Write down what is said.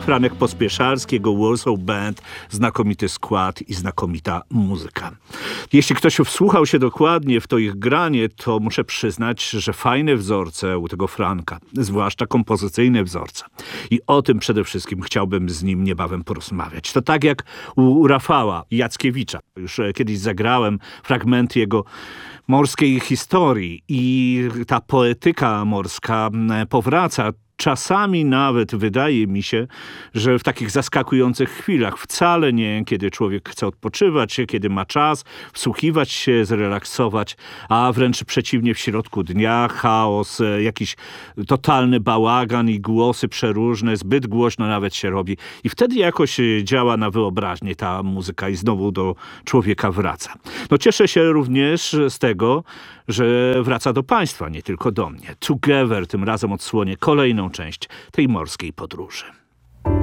Franek Pospieszalski, jego Warsaw Band, znakomity skład i znakomita muzyka. Jeśli ktoś wsłuchał się dokładnie w to ich granie, to muszę przyznać, że fajne wzorce u tego Franka, zwłaszcza kompozycyjne wzorce. I o tym przede wszystkim chciałbym z nim niebawem porozmawiać. To tak jak u Rafała Jackiewicza. Już kiedyś zagrałem fragmenty jego morskiej historii i ta poetyka morska powraca. Czasami nawet wydaje mi się, że w takich zaskakujących chwilach, wcale nie kiedy człowiek chce odpoczywać, kiedy ma czas, wsłuchiwać się, zrelaksować, a wręcz przeciwnie, w środku dnia chaos, jakiś totalny bałagan i głosy przeróżne, zbyt głośno nawet się robi. I wtedy jakoś działa na wyobraźnię ta muzyka i znowu do człowieka wraca. No cieszę się również z tego, że wraca do państwa, nie tylko do mnie. Together, tym razem odsłonię kolejną część tej morskiej podróży.